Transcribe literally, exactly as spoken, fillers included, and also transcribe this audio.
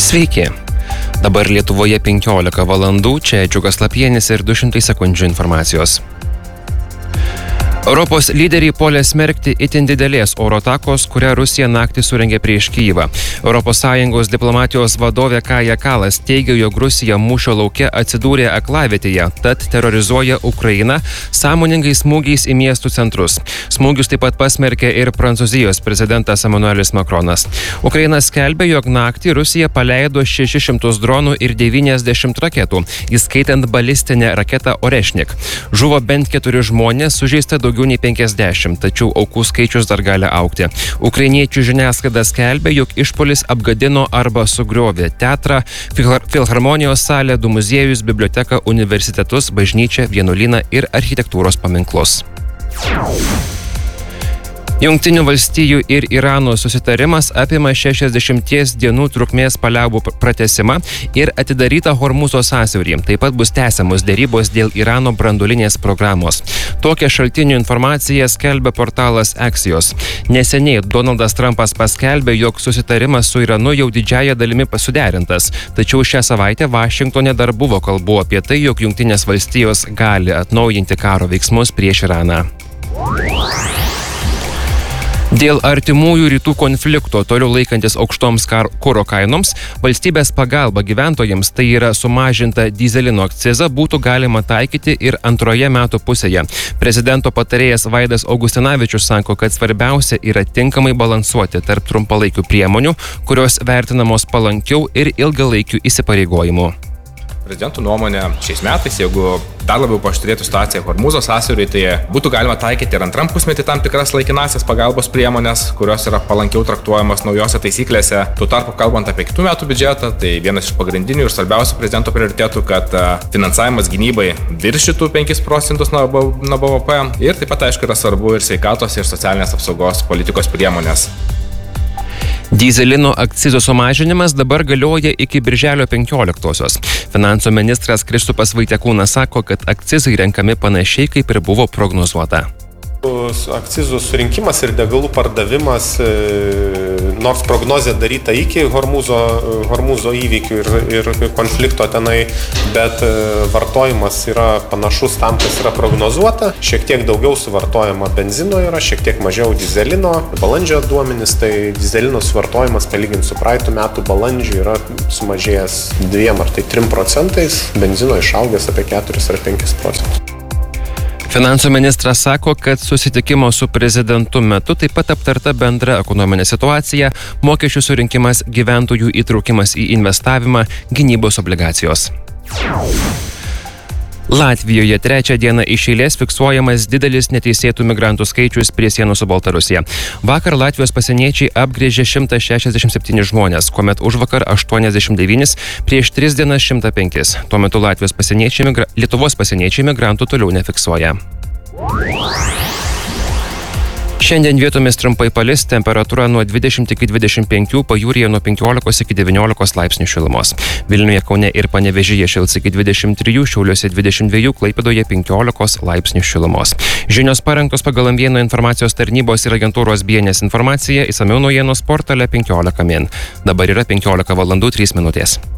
Sveiki. Dabar Lietuvoje penkiolika valandų, čia Džiugas Lapienis ir du šimtai sekundžių informacijos. Europos lyderiai puolė smerkti itin didelės oro atakos, kurią Rusija naktį surengė prieš Kyjivą. Europos Sąjungos diplomatijos vadovė Kaja Kallas teigia, jog Rusija mūšio lauke atsidūrė aklavietėje, tad terorizuoja Ukrainą sąmoningai smūgiais į miestų centrus. Smūgius taip pat pasmerkė ir Prancūzijos prezidentas Emmanuelis Macronas. Ukraina skelbė, jog naktį Rusija paleido šešis šimtus dronų ir devyniasdešimt raketų, įskaitant balistinę raketą Orešnik. Žuvo bent keturi žmonės, sužeista daugiau nei penkiasdešimt, tačiau aukų skaičius dar gali augti. Ukrainiečių žiniasklaida skelbė, jog išpuolis apgadino arba sugriovė teatrą, filharmonijos salę, du muziejus, biblioteką, universitetus, bažnyčią, vienuolyną ir architektūros paminklus. Jungtinių valstijų ir Irano susitarimas apima šešiasdešimties dienų trukmės paliaubų pratęsimą ir atidarytą Hormūzo sąsiaurį. Taip pat bus tęsiamos derybos dėl Irano branduolinės programos. Tokią šaltinių informaciją skelbia portalas Axios. Neseniai Donaldas Trumpas paskelbė, jog susitarimas su Iranu jau didžiąja dalimi suderintas. Tačiau šią savaitę Vašingtone dar buvo kalbų apie tai, jog Jungtinės valstijos gali atnaujinti karo veiksmus prieš Iraną. Dėl artimųjų rytų konflikto toliau laikantis aukštoms kuro kainoms, valstybės pagalba gyventojams, tai yra sumažinta dyzelino akcizą, būtų galima taikyti ir antroje metų pusėje. Prezidento patarėjas Vaidas Augustinavičius sako, kad svarbiausia yra tinkamai balansuoti tarp trumpalaikių priemonių, kurios vertinamos palankiau, ir ilgalaikių įsipareigojimų. Prezidentų nuomonė, šiais metais, jeigu dar labiau paaštrėtų situacija Hormūzo sąsiaury, tai būtų galima taikyti ir antram pusmetį tam tikras laikinasias pagalbos priemonės, kurios yra palankiau traktuojamos naujose taisyklėse. Tuo tarpu, kalbant apie kitų metų biudžetą, tai vienas iš pagrindinių ir svarbiausių prezidento prioritetų, kad finansavimas gynybai viršytų penkis procentus nuo B V P ir taip pat, aišku, yra svarbu ir sveikatos ir socialinės apsaugos politikos priemonės. Dyzelino akcizo sumažinimas dabar galioja iki birželio penkioliktosios. Finansų ministras Kristupas Vaitiekūnas sako, kad akcizai renkami panašiai, kaip ir buvo prognozuota. Akcizų surinkimas ir degalų pardavimas, nors prognozė daryta iki Hormūzo, Hormūzo įvykių ir, ir konflikto tenai, bet vartojimas yra panašus tam, kas yra prognozuota. Šiek tiek daugiau suvartojama benzino yra, šiek tiek mažiau dyzelino. Balandžio duomenys, tai dyzelino suvartojimas palyginti su praeitų metų balandžiu yra sumažėjęs dviem ar tai trim procentais, benzino išaugęs apie keturis ar penkis procentus. Finansų ministras sako, kad susitikimo su prezidentu metu taip pat aptarta bendra ekonominė situacija, mokesčių surinkimas, gyventojų įtraukimas į investavimą, gynybos obligacijos. Latvijoje trečią dieną iš eilės fiksuojamas didelis neteisėtų migrantų skaičius prie sienų su Baltarusija. Vakar Latvijos pasieniečiai apgręžė šimtą šešiasdešimt septynis žmonės, kuomet užvakar aštuoniasdešimt devynis, prieš tris dienas šimtą penkis. Tuo metu Latvijos pasieniečiai, Lietuvos pasieniečiai migrantų toliau nefiksuoja. Šiandien vietomis trumpai palis, temperatūra nuo dvidešimt iki dvidešimt penkių, pajūryje nuo penkiolikos iki devyniolikos laipsnių šilumos. Vilniuje, Kaune ir Panevėžyje šils iki dvidešimt trijų, Šiauliuose dvidešimt dviejų, Klaipėdoje penkiolikos laipsnių šilumos. Žinios parengtos pagal M vienas informacijos tarnybos ir agentūros B N S informaciją, išsamiau naujienos portale penkiolika min. Dabar yra penkiolika valandų trys minutės.